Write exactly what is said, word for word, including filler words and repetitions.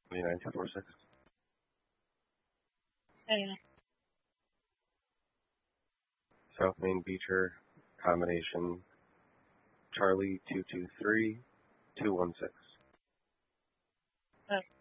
twenty-nine two four six. Hey. South Main Beecher, combination Charlie two two three two one six. Uh,